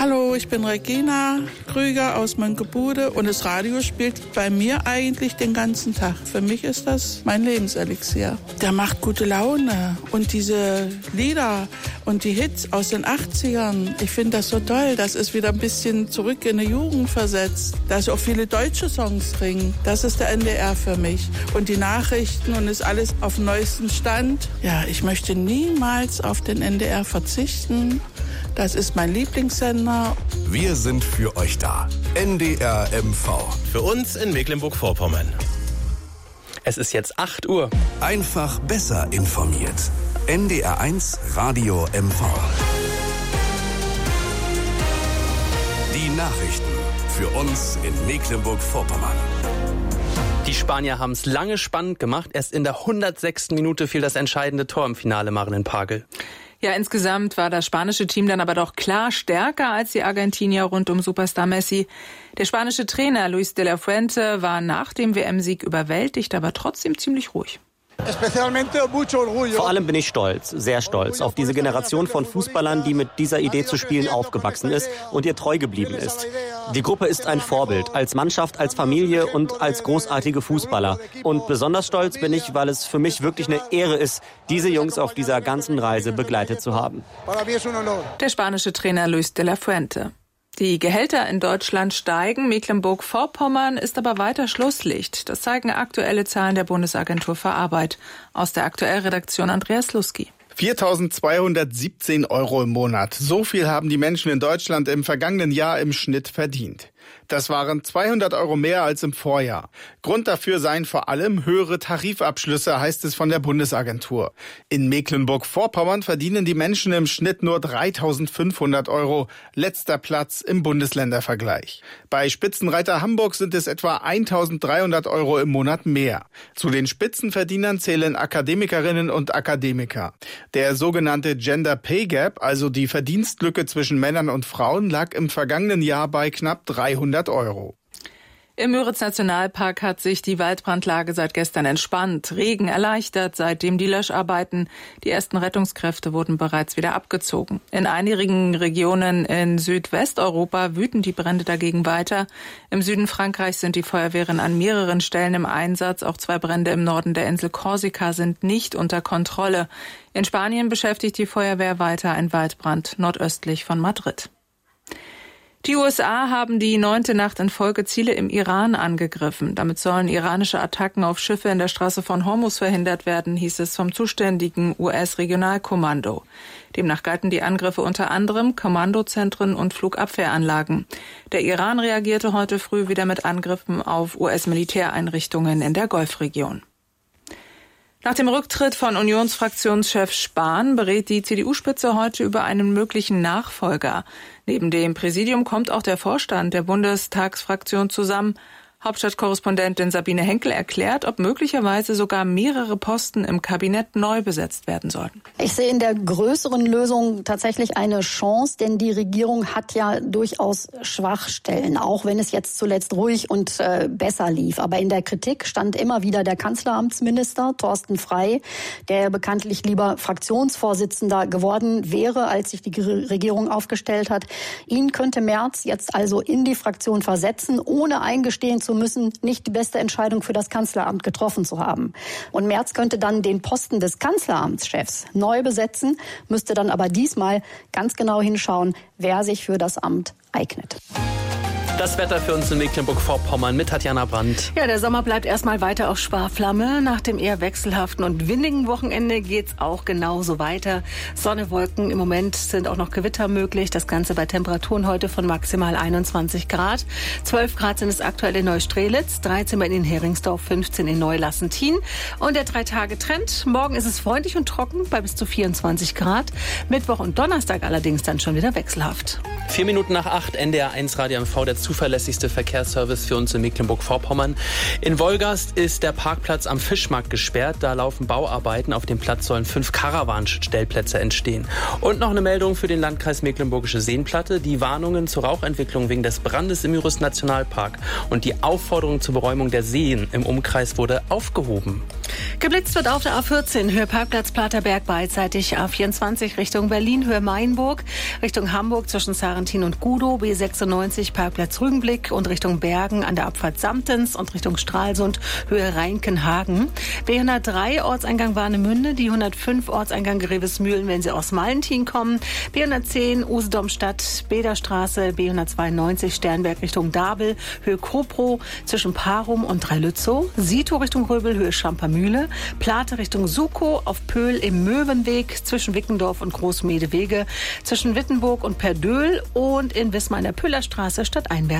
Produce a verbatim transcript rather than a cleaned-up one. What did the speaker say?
Hallo, ich bin Regina Krüger aus Mönkebude und das Radio spielt bei mir eigentlich den ganzen Tag. Für mich ist das mein Lebenselixier. Der macht gute Laune und diese Lieder und die Hits aus den achtzigern, ich finde das so toll. Das ist wieder ein bisschen zurück in die Jugend versetzt. Da ist auch viele deutsche Songs drin. Das ist der N D R für mich. Und die Nachrichten und ist alles auf dem neuesten Stand. Ja, ich möchte niemals auf den N D R verzichten. Das ist mein Lieblingssender. Wir sind für euch da. N D R M V. Für uns in Mecklenburg-Vorpommern. Es ist jetzt acht Uhr. Einfach besser informiert. N D R eins Radio M V. Die Nachrichten für uns in Mecklenburg-Vorpommern. Die Spanier haben es lange spannend gemacht. Erst in der hundertsechsten Minute fiel das entscheidende Tor im Finale, Marilyn Pagel. Ja, insgesamt war das spanische Team dann aber doch klar stärker als die Argentinier rund um Superstar Messi. Der spanische Trainer Luis de la Fuente war nach dem W M-Sieg überwältigt, aber trotzdem ziemlich ruhig. Vor allem bin ich stolz, sehr stolz, auf diese Generation von Fußballern, die mit dieser Idee zu spielen aufgewachsen ist und ihr treu geblieben ist. Die Gruppe ist ein Vorbild, als Mannschaft, als Familie und als großartige Fußballer. Und besonders stolz bin ich, weil es für mich wirklich eine Ehre ist, diese Jungs auf dieser ganzen Reise begleitet zu haben. Der spanische Trainer Luis de la Fuente. Die Gehälter in Deutschland steigen, Mecklenburg-Vorpommern ist aber weiter Schlusslicht. Das zeigen aktuelle Zahlen der Bundesagentur für Arbeit. Aus der Aktuellredaktion Andreas Luski. viertausendzweihundertsiebzehn Euro im Monat. So viel haben die Menschen in Deutschland im vergangenen Jahr im Schnitt verdient. Das waren zweihundert Euro mehr als im Vorjahr. Grund dafür seien vor allem höhere Tarifabschlüsse, heißt es von der Bundesagentur. In Mecklenburg-Vorpommern verdienen die Menschen im Schnitt nur dreitausendfünfhundert Euro, letzter Platz im Bundesländervergleich. Bei Spitzenreiter Hamburg sind es etwa eintausenddreihundert Euro im Monat mehr. Zu den Spitzenverdienern zählen Akademikerinnen und Akademiker. Der sogenannte Gender Pay Gap, also die Verdienstlücke zwischen Männern und Frauen, lag im vergangenen Jahr bei knapp dreihundert Euro. Im Müritz-Nationalpark hat sich die Waldbrandlage seit gestern entspannt. Regen erleichtert seitdem die Löscharbeiten. Die ersten Rettungskräfte wurden bereits wieder abgezogen. In einigen Regionen in Südwesteuropa wüten die Brände dagegen weiter. Im Süden Frankreichs sind die Feuerwehren an mehreren Stellen im Einsatz. Auch zwei Brände im Norden der Insel Korsika sind nicht unter Kontrolle. In Spanien beschäftigt die Feuerwehr weiter ein Waldbrand nordöstlich von Madrid. Die U S A haben die neunte Nacht in Folge Ziele im Iran angegriffen. Damit sollen iranische Attacken auf Schiffe in der Straße von Hormuz verhindert werden, hieß es vom zuständigen U S-Regionalkommando. Demnach galten die Angriffe unter anderem Kommandozentren und Flugabwehranlagen. Der Iran reagierte heute früh wieder mit Angriffen auf U S-Militäreinrichtungen in der Golfregion. Nach dem Rücktritt von Unionsfraktionschef Spahn berät die C D U-Spitze heute über einen möglichen Nachfolger. Neben dem Präsidium kommt auch der Vorstand der Bundestagsfraktion zusammen. Hauptstadtkorrespondentin Sabine Henkel erklärt, ob möglicherweise sogar mehrere Posten im Kabinett neu besetzt werden sollten. Ich sehe in der größeren Lösung tatsächlich eine Chance, denn die Regierung hat ja durchaus Schwachstellen, auch wenn es jetzt zuletzt ruhig und äh, besser lief. Aber in der Kritik stand immer wieder der Kanzleramtsminister Thorsten Frey, der bekanntlich lieber Fraktionsvorsitzender geworden wäre, als sich die Regierung aufgestellt hat. Ihn könnte Merz jetzt also in die Fraktion versetzen, ohne eingestehen zu müssen, nicht die beste Entscheidung für das Kanzleramt getroffen zu haben. Und Merz könnte dann den Posten des Kanzleramtschefs neu besetzen, müsste dann aber diesmal ganz genau hinschauen, wer sich für das Amt eignet. Das Wetter für uns in Mecklenburg-Vorpommern mit Tatjana Brandt. Ja, der Sommer bleibt erstmal weiter auf Sparflamme. Nach dem eher wechselhaften und windigen Wochenende geht's auch genauso weiter. Sonne, Wolken, im Moment sind auch noch Gewitter möglich. Das Ganze bei Temperaturen heute von maximal einundzwanzig Grad. zwölf Grad sind es aktuell in Neustrelitz, dreizehn in Heringsdorf, fünfzehn in Neulassentin. Und der Drei-Tage-Trend. Morgen ist es freundlich und trocken bei bis zu vierundzwanzig Grad. Mittwoch und Donnerstag allerdings dann schon wieder wechselhaft. Vier Minuten nach acht, N D R eins Radio M V, der zuverlässigste Verkehrsservice für uns in Mecklenburg-Vorpommern. In Wolgast ist der Parkplatz am Fischmarkt gesperrt. Da laufen Bauarbeiten. Auf dem Platz sollen fünf Caravan-Stellplätze entstehen. Und noch eine Meldung für den Landkreis Mecklenburgische Seenplatte. Die Warnungen zur Rauchentwicklung wegen des Brandes im Müritz-Nationalpark und die Aufforderung zur Beräumung der Seen im Umkreis wurde aufgehoben. Geblitzt wird auf der A vierzehn, Höhe Parkplatz Platerberg beidseitig, A vierundzwanzig Richtung Berlin, Höhe Mainburg, Richtung Hamburg zwischen Sarrentin und Gudow, B sechsundneunzig Parkplatz Rügenblick und Richtung Bergen an der Abfahrt Samtens und Richtung Stralsund, Höhe Reinkenhagen. B hundertdrei Ortseingang Warnemünde, die hundertfünf Ortseingang Grevesmühlen, wenn Sie aus Malentin kommen, B hundertzehn Usedom-Stadt, Bederstraße, B hundertzweiundneunzig Sternberg Richtung Dabel, Höhe Kopro zwischen Parum und Dreilützow, Sito Richtung Röbel, Höhe Schampermühle, Plate Richtung Sukow, auf Pöhl im Möwenweg zwischen Wickendorf und Großmedewege, zwischen Wittenburg und Perdöhl und in Wismar in der Pöllerstraße statt Einberg.